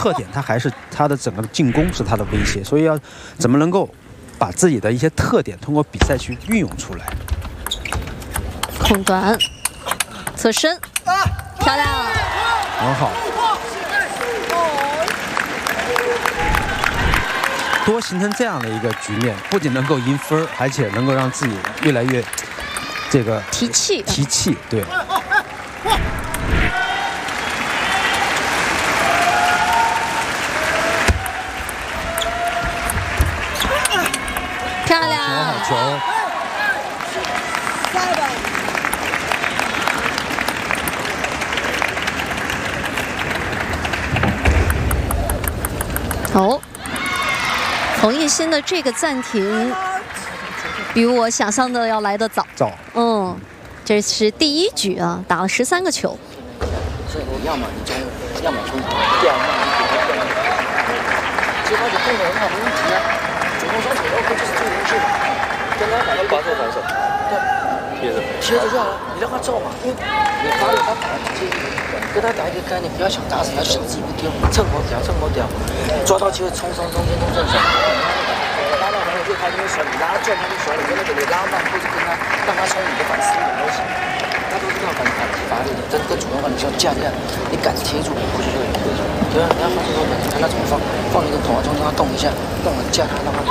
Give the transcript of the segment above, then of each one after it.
特点，他还是他的整个进攻是他的威胁，所以要怎么能够把自己的一些特点通过比赛去运用出来。 空短，侧身，漂亮， 很好。多形成这样的一个局面，不仅能够赢分，而且能够让自己越来越这个提气， 对。 漂亮， 好球！ 哦，冯艺昕的这个暂停，比我想象的要来得早。嗯，这是第一局啊，打了13个球。 要么你中，要么出掉，要么你给他掉。其实他就动得很好，没问题啊。主攻双手 OK 就是最优秀的。跟他打，他把手反手，对，贴着就好了，你让他照嘛，因为你发力他打接，跟他打一个概念，不要想打死他，想自己不丢，趁火屌，抓到机会冲中间冲正手，拉到朋友就他这边手，你拉转他的手，你跟那个你拉慢或者跟他让他冲你的反思点都行，他都是靠反发力的，跟主动方你需要架架，你杆子贴住，过去就有贴住，对啊，你要放这种感觉，看他怎么放一个头啊，中间他动一下，动了架他让他。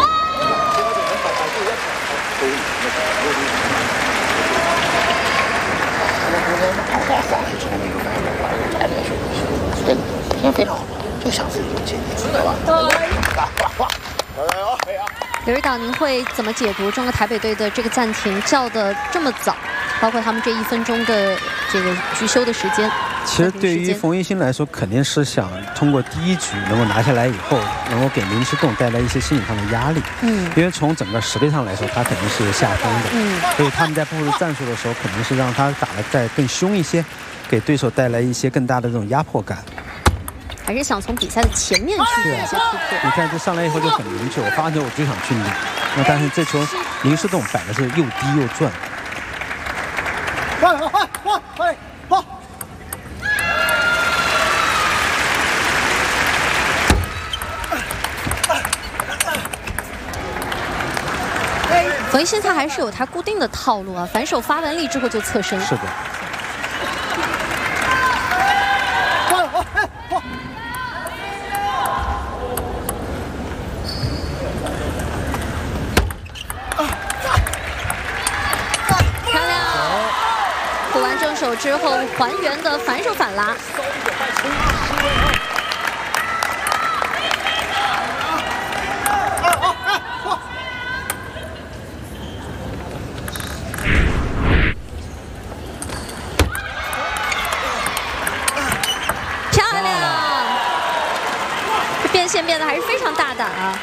非常好，就想自己有钱，知道吧？ 刘指导，您会怎么解读中国台北队的这个暂停叫的这么早，包括他们这1分钟的这个局休的时间？ 其实对于冯艺昕来说，肯定是想通过第一局能够拿下来以后，能够给林诗栋带来一些心理上的压力。因为从整个实力上来说，他肯定是下风的。所以他们在布置战术的时候，肯定是让他打得再更凶一些，给对手带来一些更大的这种压迫感。 还是想从比赛的前面去做一些突破。 你看这上来以后就很明确，我发球我就想去拧。那但是这球林诗栋摆的是又低又转。 冯艺昕他还是有他固定的套路啊，反手发完力之后就侧身。 是的。 漂亮！护完正手之后还原的反手反拉。变线变得还是非常大胆啊！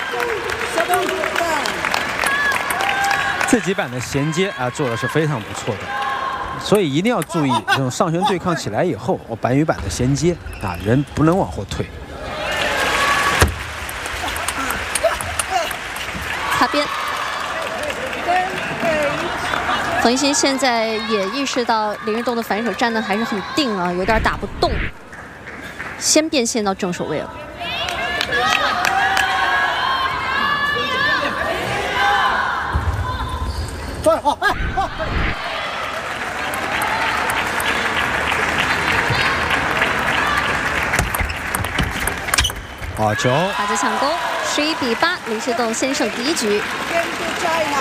这几板的衔接啊，做的是非常不错的，所以一定要注意这种上旋对抗起来以后，板与板的衔接啊，人不能往后退。 擦边。冯艺昕现在也意识到林诗栋的反手站得还是很定啊，有点打不动，先变线到正手位了。 好球！ 打着抢攻，11比8，林诗栋先胜第一局。